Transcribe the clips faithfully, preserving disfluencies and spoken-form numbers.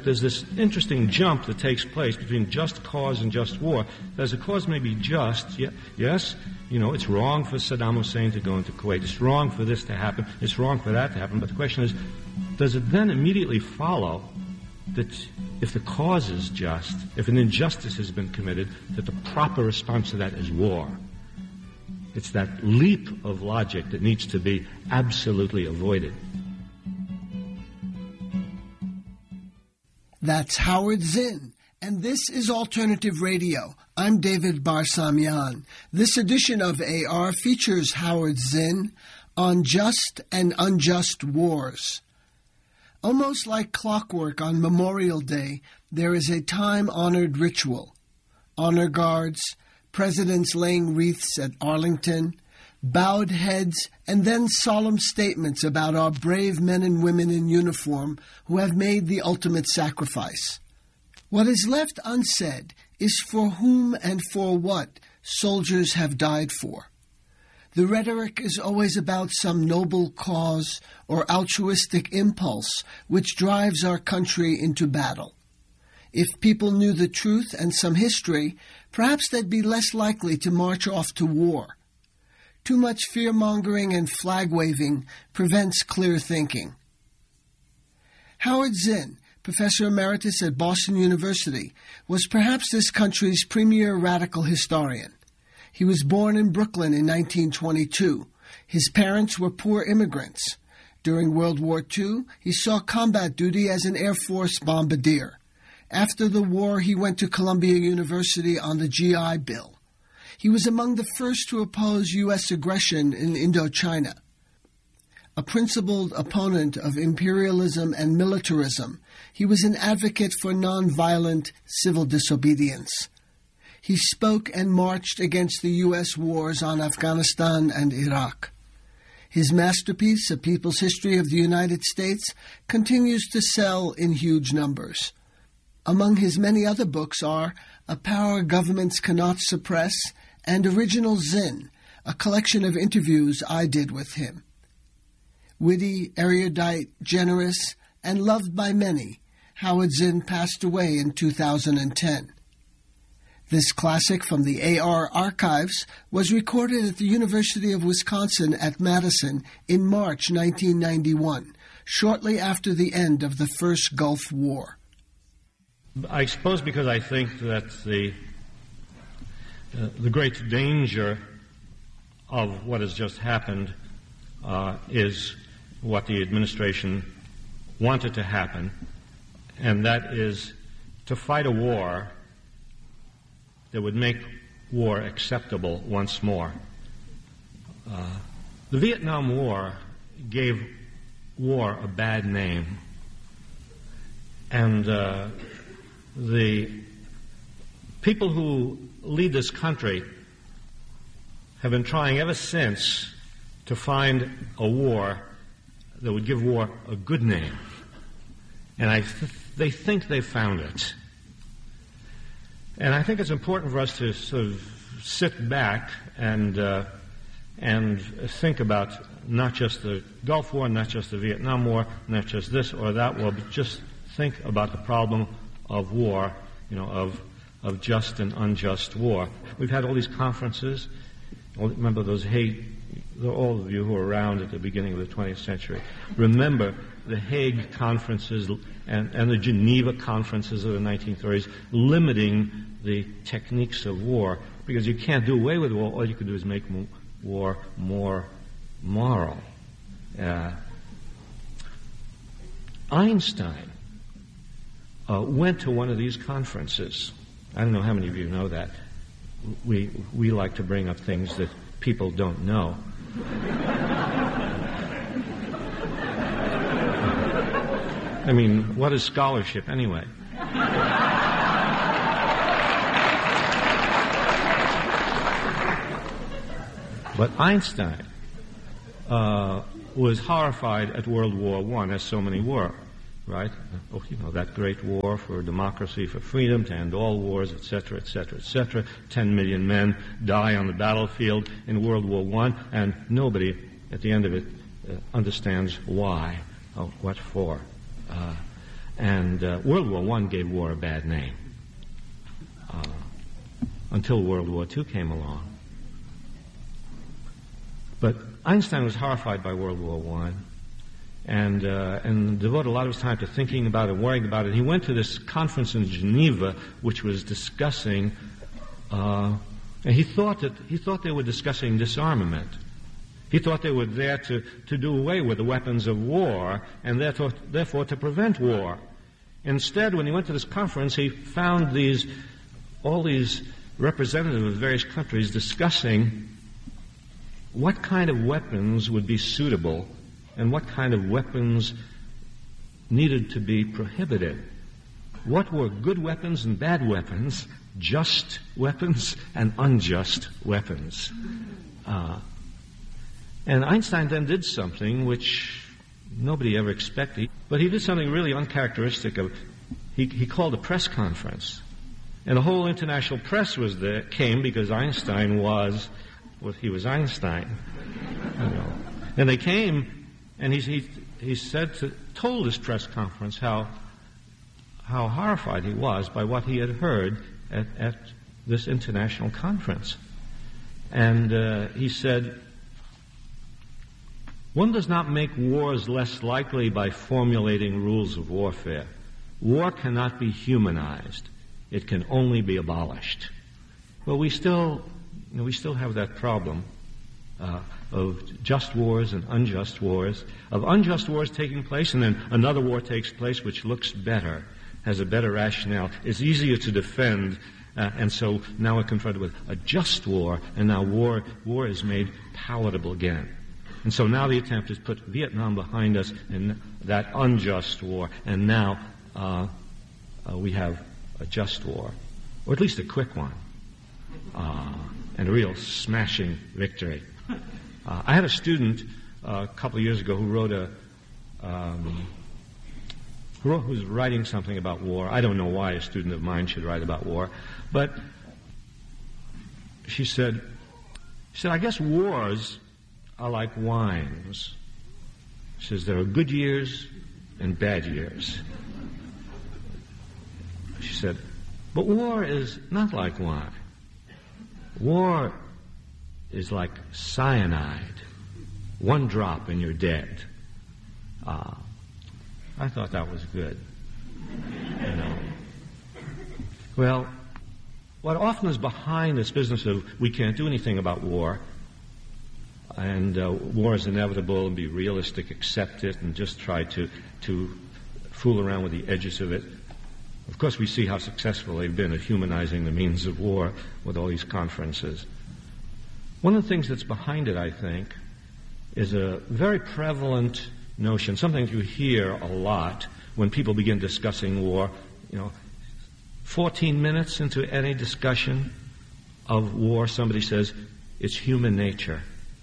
There's this interesting jump that takes place between just cause and just war. As a cause may be just, yeah, yes, you know, it's wrong for Saddam Hussein to go into Kuwait. It's wrong for this to happen. It's wrong for that to happen. But the question is, does it then immediately follow that if the cause is just, if an injustice has been committed, that the proper response to that is war? It's that leap of logic that needs to be absolutely avoided. That's Howard Zinn, and this is Alternative Radio. I'm David Barsamian. This edition of A R features Howard Zinn on just and unjust wars. Almost like clockwork on Memorial Day, there is a time-honored ritual. Honor guards, presidents laying wreaths at Arlington, bowed heads, and then solemn statements about our brave men and women in uniform who have made the ultimate sacrifice. What is left unsaid is for whom and for what soldiers have died for. The rhetoric is always about some noble cause or altruistic impulse which drives our country into battle. If people knew the truth and some history, perhaps they'd be less likely to march off to war. Too much fear-mongering and flag-waving prevents clear thinking. Howard Zinn, professor emeritus at Boston University, was perhaps this country's premier radical historian. He was born in Brooklyn in nineteen twenty-two. His parents were poor immigrants. During World War Two, he saw combat duty as an Air Force bombardier. After the war, he went to Columbia University on the G I Bill. He was among the first to oppose U S aggression in Indochina. A principled opponent of imperialism and militarism, he was an advocate for nonviolent civil disobedience. He spoke and marched against the U S wars on Afghanistan and Iraq. His masterpiece, A People's History of the United States, continues to sell in huge numbers. Among his many other books are A Power Governments Cannot Suppress and Original Zinn, a collection of interviews I did with him. Witty, erudite, generous, and loved by many, Howard Zinn passed away in two thousand ten. This classic from the A R archives was recorded at the University of Wisconsin at Madison in March nineteen ninety-one, shortly after the end of the first Gulf War. I suppose because I think that the uh, the great danger of what has just happened uh, is what the administration wanted to happen, and that is to fight a war that would make war acceptable once more. Uh, the Vietnam War gave war a bad name, and uh, the people who lead this country have been trying ever since to find a war that would give war a good name. And I th- they think they found it. And I think it's important for us to sort of sit back and uh, and think about not just the Gulf War, not just the Vietnam War, not just this or that war, but just think about the problem of war, you know, of of just and unjust war. We've had all these conferences. Remember those Hague, all of you who were around at the beginning of the twentieth century. Remember the Hague conferences and, and the Geneva conferences of the nineteen thirties, limiting the techniques of war, because you can't do away with war. All you can do is make mo- war more moral. Uh, Einstein uh, went to one of these conferences. I don't know how many of you know that. We we like to bring up things that people don't know. I mean, what is scholarship anyway? But Einstein uh, was horrified at World War One, as so many were, right? Oh, you know, that great war for democracy, for freedom, to end all wars, et cetera, et cetera, et cetera. Ten million men die on the battlefield in World War One, and nobody, at the end of it, uh, understands why, or what for. Uh, And uh, World War One gave war a bad name uh, until World War Two came along. But Einstein was horrified by World War One, and uh, and devoted a lot of his time to thinking about it, worrying about it. He went to this conference in Geneva, which was discussing, uh, and he thought that he thought they were discussing disarmament. He thought they were there to, to do away with the weapons of war, and therefore, therefore to prevent war. Instead, when he went to this conference, he found these all these representatives of various countries discussing what kind of weapons would be suitable and what kind of weapons needed to be prohibited. What were good weapons and bad weapons, just weapons and unjust weapons. Uh, and Einstein then did something which nobody ever expected, but he did something really uncharacteristic of, he, he called a press conference. And the whole international press was there, came because Einstein was, well, he was Einstein. You know. And they came, and he, he, he said, to, told this press conference how, how horrified he was by what he had heard at, at this international conference. And uh, he said, one does not make wars less likely by formulating rules of warfare. War cannot be humanized. It can only be abolished. Well, we still, you know, we still have that problem uh, of just wars and unjust wars, of unjust wars taking place, and then another war takes place which looks better, has a better rationale, is easier to defend, uh, and so now we're confronted with a just war, and now war war is made palatable again. And so now the attempt is put Vietnam behind us in that unjust war, and now uh, uh, we have a just war, or at least a quick one, uh, and a real smashing victory. Uh, I had a student uh, a couple of years ago who wrote a, um, who, wrote, who was writing something about war. I don't know why a student of mine should write about war, but she said, she said, I guess wars are like wines. She says there are good years and bad years. She said, but war is not like wine. War is like cyanide. One drop and you're dead. Uh, I thought that was good. You know. Well, what often is behind this business of we can't do anything about war, and uh, war is inevitable, and be realistic, accept it, and just try to, to fool around with the edges of it. Of course, we see how successful they've been at humanizing the means of war with all these conferences. One of the things that's behind it, I think, is a very prevalent notion, something you hear a lot when people begin discussing war. You know, fourteen minutes into any discussion of war, somebody says, it's human nature.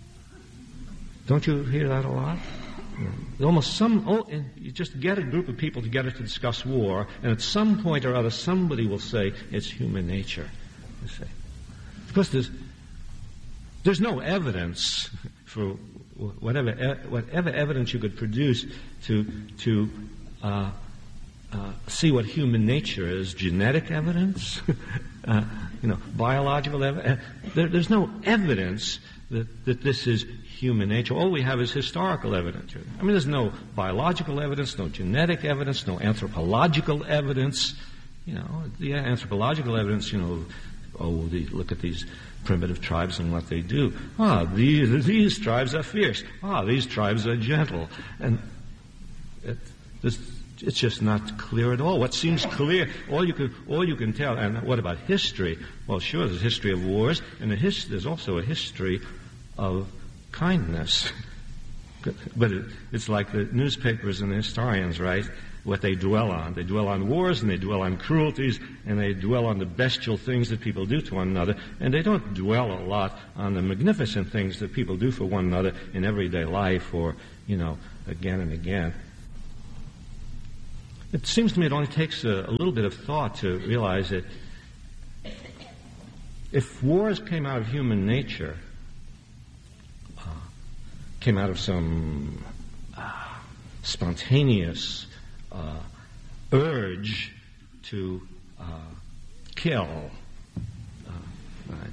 Don't you hear that a lot? Almost some, oh, you just get a group of people together to discuss war, and at some point or other, somebody will say it's human nature. You say, of course, there's there's no evidence for whatever whatever evidence you could produce to to uh, uh, see what human nature is. Genetic evidence, uh, you know, biological evidence. There, there's no evidence that that this is human nature. All we have is historical evidence. I mean, there's no biological evidence, no genetic evidence, no anthropological evidence. You know, the anthropological evidence, you know, oh, the, look at these primitive tribes and what they do. Ah, these, these tribes are fierce. Ah, these tribes are gentle. And it, this, it's just not clear at all. What seems clear, all you can, all you can tell, and what about history? Well, sure, there's a history of wars, and a his, there's also a history of kindness. But it, it's like the newspapers and the historians, right? What they dwell on. They dwell on wars, and they dwell on cruelties, and they dwell on the bestial things that people do to one another, and they don't dwell a lot on the magnificent things that people do for one another in everyday life, or, you know, again and again. It seems to me it only takes a, a little bit of thought to realize that if wars came out of human nature, came out of some uh, spontaneous, uh, urge to uh, kill, uh, right?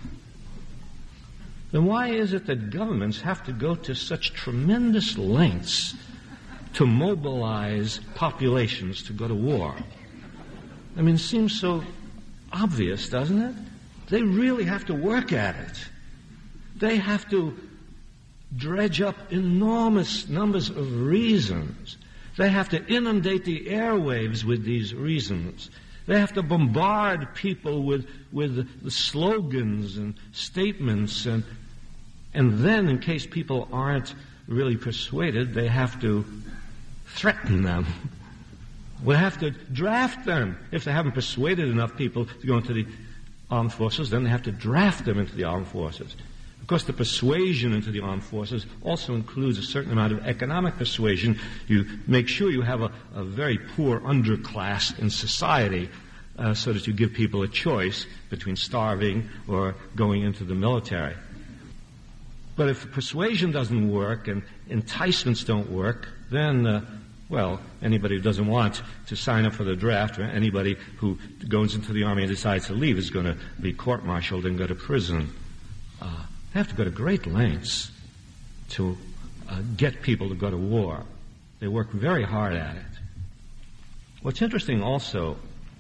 Then why is it that governments have to go to such tremendous lengths to mobilize populations to go to war? I mean, it seems so obvious, doesn't it? They really have to work at it. They have to dredge up enormous numbers of reasons. They have to inundate the airwaves with these reasons. They have to bombard people with, with the slogans and statements, and, and then, in case people aren't really persuaded, they have to threaten them. We'll have to draft them. If they haven't persuaded enough people to go into the armed forces, then they have to draft them into the armed forces. Of course, the persuasion into the armed forces also includes a certain amount of economic persuasion. You make sure you have a, a very poor underclass in society uh, so that you give people a choice between starving or going into the military. But if persuasion doesn't work and enticements don't work, then, uh, well, anybody who doesn't want to sign up for the draft, or anybody who goes into the army and decides to leave, is going to be court-martialed and go to prison. Uh, They have to go to great lengths to uh, get people to go to war. They work very hard at it. What's interesting also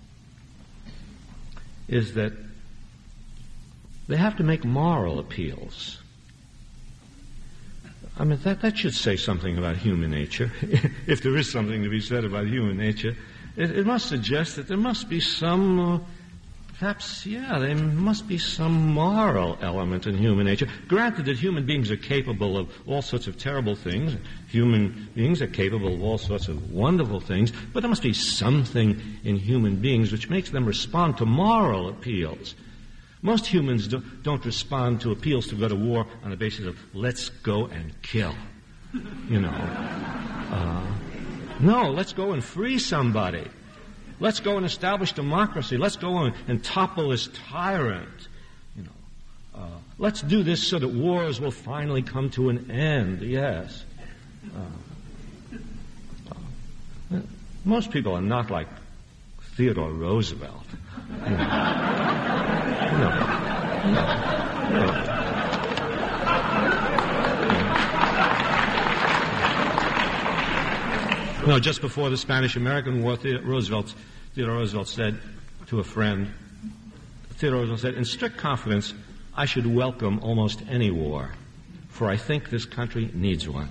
is that they have to make moral appeals. I mean, that, that should say something about human nature. If there is something to be said about human nature, it, it must suggest that there must be some... Uh, Perhaps, yeah, there must be some moral element in human nature. Granted that human beings are capable of all sorts of terrible things. Human beings are capable of all sorts of wonderful things. But there must be something in human beings which makes them respond to moral appeals. Most humans do, don't respond to appeals to go to war on the basis of, let's go and kill. You know. Uh, no, let's go and free somebody. Let's go and establish democracy. Let's go and, and topple this tyrant. You know, uh, let's do this so that wars will finally come to an end. Yes. Uh, uh, most people are not like Theodore Roosevelt. You know. No. No. No. No, just before the Spanish-American War, Theodore Roosevelt, Theodore Roosevelt said to a friend, Theodore Roosevelt said, in strict confidence, I should welcome almost any war, for I think this country needs one.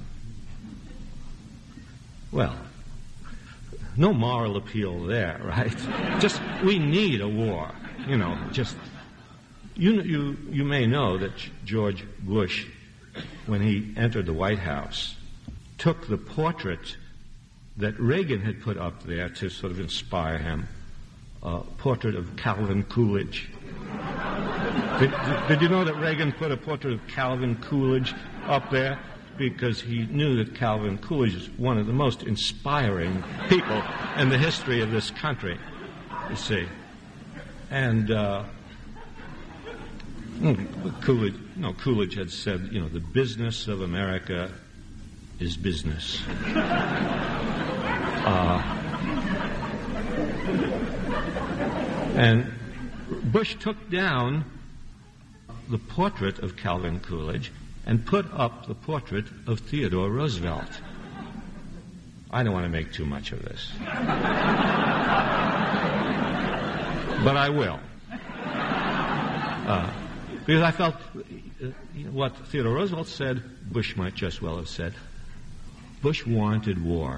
Well, no moral appeal there, right? Just, we need a war, you know, just, you, you, you may know that George Bush, when he entered the White House, took the portrait that Reagan had put up there to sort of inspire him, a portrait of Calvin Coolidge. did, did, did you know that Reagan put a portrait of Calvin Coolidge up there? Because he knew that Calvin Coolidge is one of the most inspiring people in the history of this country, you see. And uh, Coolidge, no, Coolidge had said, you know, the business of America is business. Uh, and Bush took down the portrait of Calvin Coolidge and put up the portrait of Theodore Roosevelt. I don't want to make too much of this. But I will. Uh, because I felt uh, what Theodore Roosevelt said, Bush might just well have said. Bush wanted war.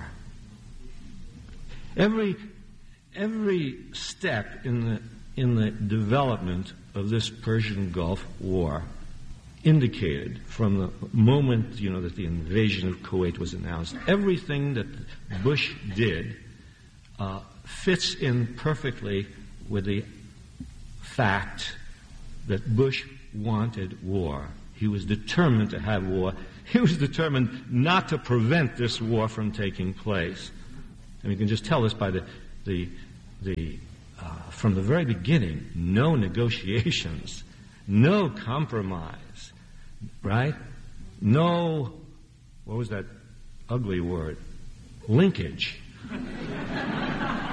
Every every step in the in the development of this Persian Gulf War indicated from the moment, you know, that the invasion of Kuwait was announced, everything that Bush did uh, fits in perfectly with the fact that Bush wanted war. He was determined to have war. He was determined not to prevent this war from taking place. And you can just tell this by the, the, the uh, from the very beginning, no negotiations, no compromise, right? No, what was that ugly word? Linkage.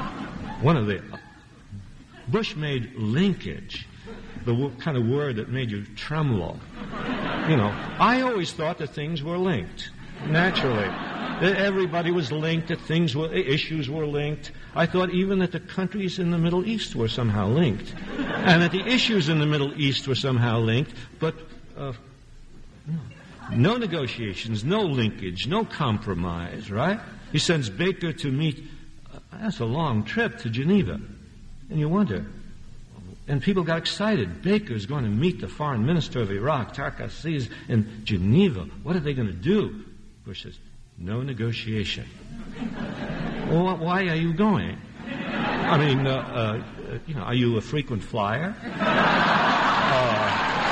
one of the, Bush made linkage, the w- kind of word that made you tremble. You know, I always thought that things were linked, naturally. That everybody was linked, that things were, issues were linked. I thought even that the countries in the Middle East were somehow linked. And that the issues in the Middle East were somehow linked, but uh, no. no negotiations, no linkage, no compromise, right? He sends Baker to meet, uh, that's a long trip to Geneva. And you wonder, and people got excited. Baker's going to meet the foreign minister of Iraq, Tarek Aziz, in Geneva. What are they going to do? Bush says, no negotiation. Well, why are you going? I mean, uh, uh, you know, are you a frequent flyer? Uh,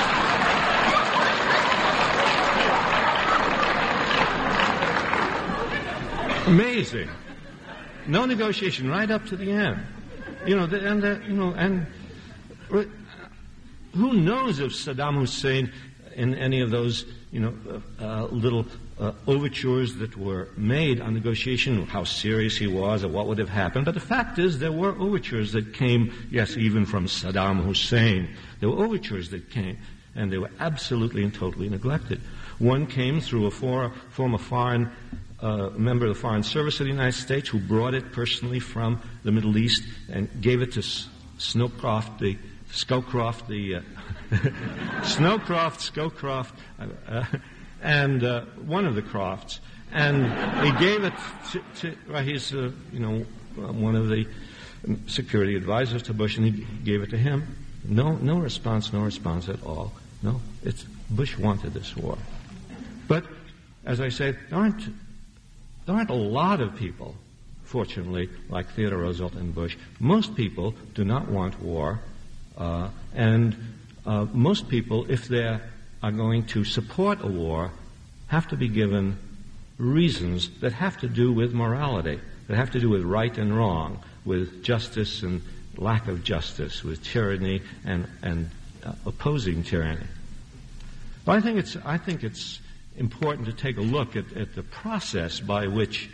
amazing. No negotiation, right up to the end. You know, the, and the, you know, and uh, who knows if Saddam Hussein, in any of those, you know, uh, uh, little uh, overtures that were made on negotiation, how serious he was or what would have happened. But the fact is, there were overtures that came, yes, even from Saddam Hussein. There were overtures that came, and they were absolutely and totally neglected. One came through a for, former foreign uh, member of the Foreign Service of the United States who brought it personally from the Middle East and gave it to S- Snowcroft, the Scowcroft, the uh, Snowcroft, Scowcroft, uh, uh, and uh, one of the Crofts, and he gave it to, to well, he's uh, you know one of the security advisors to Bush, and he gave it to him. No, no response, no response at all. No, it's Bush wanted this war, but as I say, there aren't there aren't a lot of people, fortunately, like Theodore Roosevelt and Bush. Most people do not want war. Uh, and uh, most people, if they are going to support a war, have to be given reasons that have to do with morality, that have to do with right and wrong, with justice and lack of justice, with tyranny and, and uh, opposing tyranny. But I think it's I think it's important to take a look at, at the process by which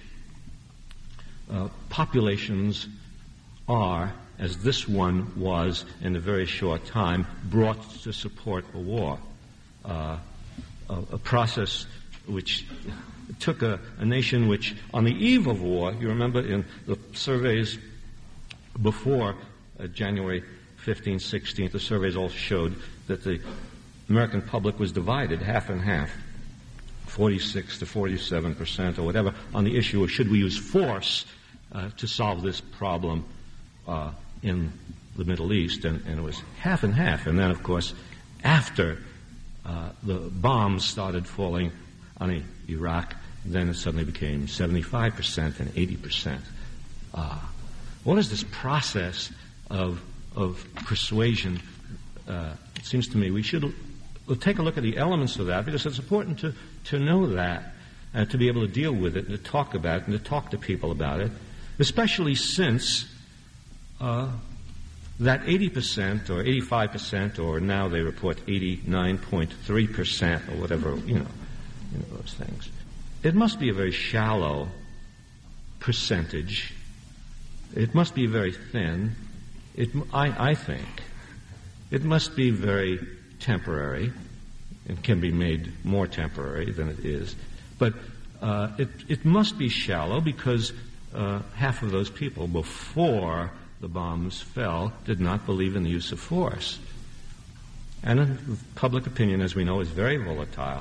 uh, populations are, as this one was in a very short time, brought to support a war. Uh, a, a process which took a, a nation which, on the eve of war, you remember in the surveys before uh, January fifteenth, sixteenth, the surveys all showed that the American public was divided half and half, forty-six to forty-seven percent or whatever, on the issue of should we use force uh, to solve this problem uh, in the Middle East, and, and it was half and half. And then, of course, after uh, the bombs started falling on Iraq, then it suddenly became seventy-five percent and eighty percent. Uh, what is this process of of persuasion? Uh, it seems to me we should l- take a look at the elements of that, because it's important to, to know that, and to be able to deal with it, and to talk about it, and to talk to people about it, especially since Uh, that eighty percent or eighty-five percent, or now they report eighty-nine point three percent or whatever, you know, you know, those things. It must be a very shallow percentage. It must be very thin. It, I, I think. It must be very temporary. It can be made more temporary than it is. But uh, it, it must be shallow because uh, half of those people before the bombs fell did not believe in the use of force. And uh, public opinion, as we know, is very volatile.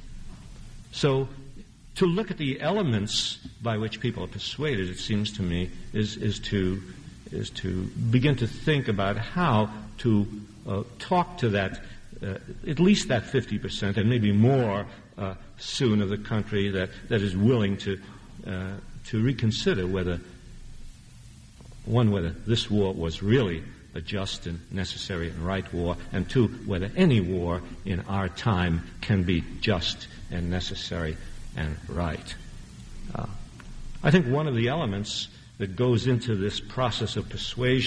So to look at the elements by which people are persuaded, it seems to me, is, is to is to begin to think about how to uh, talk to that, uh, at least that fifty percent, and maybe more uh, soon, of the country that, that is willing to uh, to reconsider whether one, whether this war was really a just and necessary and right war, and two, whether any war in our time can be just and necessary and right. Uh, I think one of the elements that goes into this process of persuasion